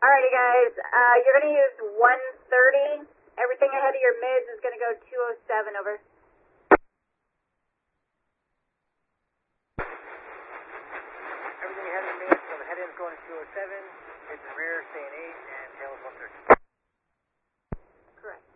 Alrighty, guys. You're going to use 130. Everything ahead of your mids is going to go 207, over. Everything ahead of the mids, so the head end's going to 207, mid and rear staying 8, and tail is 130. Correct.